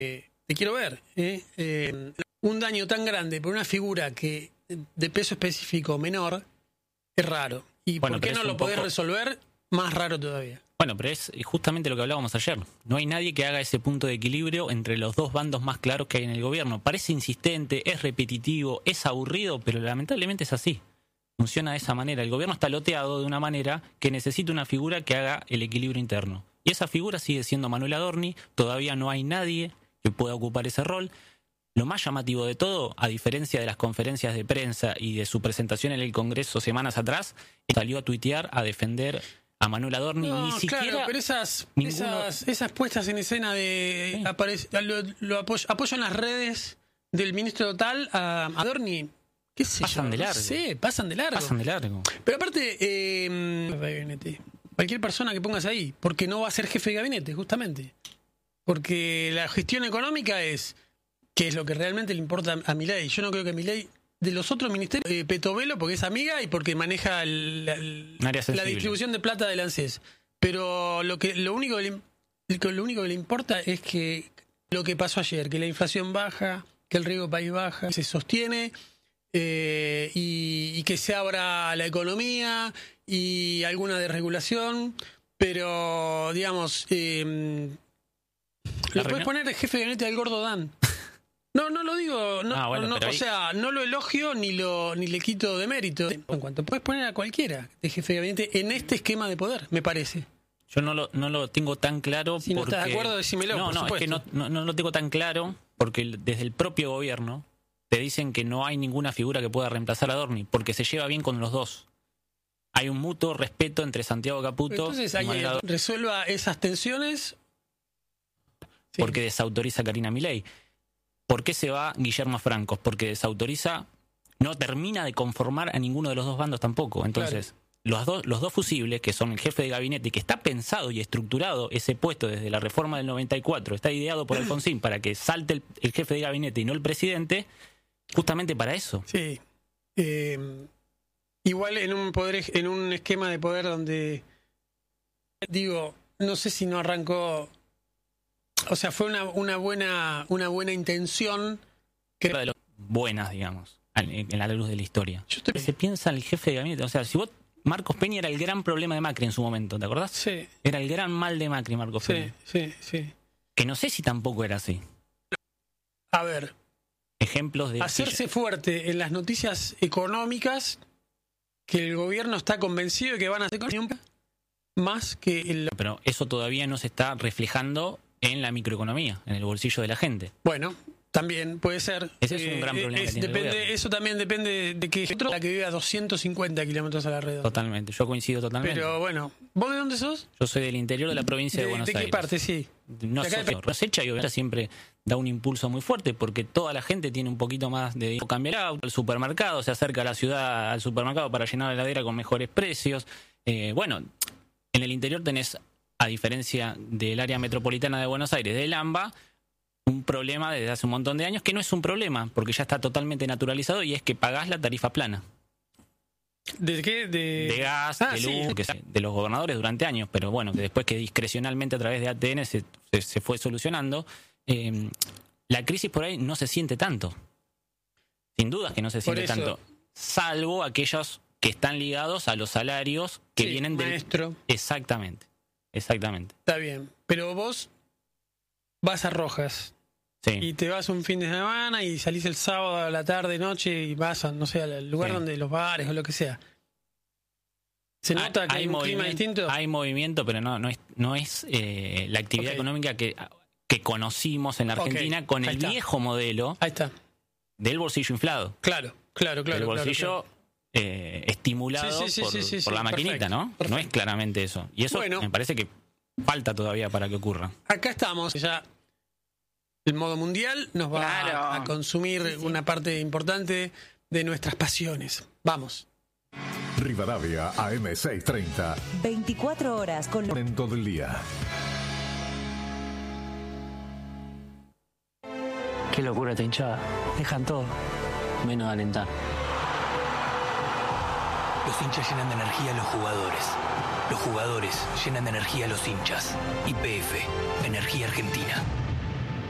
te quiero ver. Un daño tan grande por una figura que de peso específico menor es raro. ¿Y bueno, por qué no lo podés resolver? Más raro todavía. Bueno, pero es justamente lo que hablábamos ayer. No hay nadie que haga ese punto de equilibrio entre los dos bandos más claros que hay en el gobierno. Parece insistente, es repetitivo, es aburrido, pero lamentablemente es así. Funciona de esa manera. El gobierno está loteado de una manera que necesita una figura que haga el equilibrio interno. Y esa figura sigue siendo Manuel Adorni. Todavía no hay nadie que pueda ocupar ese rol. Lo más llamativo de todo, a diferencia de las conferencias de prensa y de su presentación en el Congreso semanas atrás, salió a tuitear a defender a Manuel Adorni. No, ni siquiera. Claro, pero esas puestas en escena de apoyo en las redes del ministro tal a Adorni, qué sé pasan yo, de largo. No sé, pasan de largo. Pero aparte, cualquier persona que pongas ahí, porque no va a ser jefe de gabinete, justamente. Porque la gestión económica es que es lo que realmente le importa a Milei. Yo no creo que Milei, de los otros ministerios, Petovelo, porque es amiga y porque maneja la distribución de plata del ANSES. Pero lo único que le importa es que lo que pasó ayer, que la inflación baja, que el riesgo país baja, se sostiene, y que se abra la economía y alguna desregulación, pero digamos, lo puedes poner de jefe de gabinete al gordo Dan. No lo digo, o sea, no lo elogio ni le quito de mérito. En cuanto puedes poner a cualquiera de jefe de gabinete en este esquema de poder, me parece. Yo no lo tengo tan claro. Si no estás de acuerdo, decímelo. Es que no lo tengo tan claro porque desde el propio gobierno te dicen que no hay ninguna figura que pueda reemplazar a Adorni porque se lleva bien con los dos. Hay un mutuo respeto entre Santiago Caputo y Manuel Adorni. Resuelva esas tensiones. Sí. Porque desautoriza a Karina Milei. ¿Por qué se va Guillermo Francos? Porque desautoriza, no termina de conformar a ninguno de los dos bandos tampoco. Entonces, claro, los dos fusibles, que son el jefe de gabinete, que está pensado y estructurado ese puesto desde la reforma del 94, está ideado por Alfonsín para que salte el jefe de gabinete y no el presidente, justamente para eso. Sí. Igual en un esquema de poder donde, digo, no sé si no arrancó. O sea, fue una buena intención. Que de las buenas, digamos, en la luz de la historia. Se piensa en el jefe de gabinete. O sea, si Marcos Peña era el gran problema de Macri en su momento, ¿te acordás? Sí. Era el gran mal de Macri, Marcos Peña. Sí. Que no sé si tampoco era así. A ver. Ejemplos de... Hacerse fuerte en las noticias económicas que el gobierno está convencido de que van a hacer más que Pero eso todavía no se está reflejando en la microeconomía, en el bolsillo de la gente. Bueno, también puede ser. Ese es un gran problema que tiene el gobierno. Eso también depende de que la que vive a 250 kilómetros a la red. Totalmente, yo coincido totalmente. Pero bueno, ¿vos de dónde sos? Yo soy del interior de la provincia de Buenos Aires. ¿De qué parte, sí? No soy cosecha y obviamente siempre da un impulso muy fuerte porque toda la gente tiene un poquito más de cambiar auto, al supermercado, se acerca a la ciudad, al supermercado para llenar la heladera con mejores precios. Bueno, en el interior tenés, a diferencia del área metropolitana de Buenos Aires, del AMBA, un problema desde hace un montón de años que no es un problema, porque ya está totalmente naturalizado y es que pagás la tarifa plana. ¿De qué? De gas, de luz, sí, de los gobernadores durante años, pero bueno, que después que discrecionalmente a través de ATN se fue solucionando, la crisis por ahí no se siente tanto. Sin dudas que no se siente tanto, salvo aquellos que están ligados a los salarios que vienen del maestro. Exactamente. Está bien, pero vos vas a Rojas. Sí. Y te vas un fin de semana y salís el sábado a la tarde, noche y vas a, no sé, al lugar donde los bares o lo que sea. ¿Se nota que hay un clima distinto? Hay movimiento, pero no es la actividad económica que conocimos en la Argentina con el viejo modelo. Ahí está. Del bolsillo inflado. Claro. El bolsillo estimulado por la maquinita, ¿no? Perfecto. No es claramente eso. Y eso me parece que falta todavía para que ocurra. Acá estamos, ya el modo mundial nos va a consumir una parte importante de nuestras pasiones. Vamos. Rivadavia AM630. 24 horas con en todo el día. Qué locura esta hinchada. Dejan todo, menos alentar. Los hinchas llenan de energía a los jugadores. Los jugadores llenan de energía a los hinchas. YPF, Energía Argentina.